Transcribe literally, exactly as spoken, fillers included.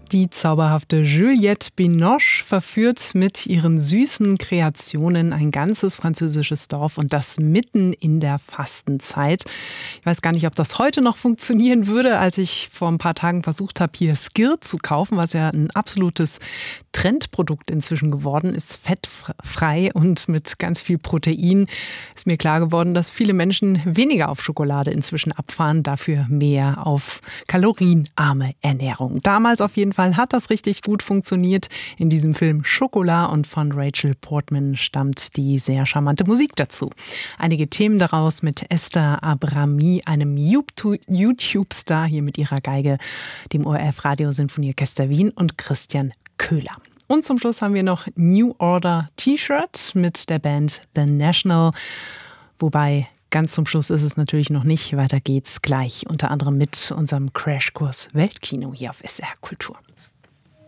Die zauberhafte Juliette Binoche verführt mit ihren süßen Kreationen ein ganzes französisches Dorf und das mitten in der Fastenzeit. Ich weiß gar nicht, ob das heute noch funktionieren würde, als ich vor ein paar Tagen versucht habe, hier Skyr zu kaufen, was ja ein absolutes Trendprodukt inzwischen geworden ist, fettfrei und mit ganz viel Protein. Ist mir klar geworden, dass viele Menschen weniger auf Schokolade inzwischen abfahren, dafür mehr auf kalorienarme Ernährung. Damals auf jeden Fall hat das richtig gut funktioniert in diesem Film Chocolat und von Rachel Portman stammt die sehr charmante Musik dazu. Einige Themen daraus mit Esther Abrami, einem YouTube-Star hier mit ihrer Geige, dem O R F Radiosinfonieorchester Wien und Christian Köhler. Und zum Schluss haben wir noch New Order T-Shirt mit der Band The National, wobei ganz zum Schluss ist es natürlich noch nicht. Weiter geht's gleich, unter anderem mit unserem Crashkurs Weltkino hier auf S R Kultur.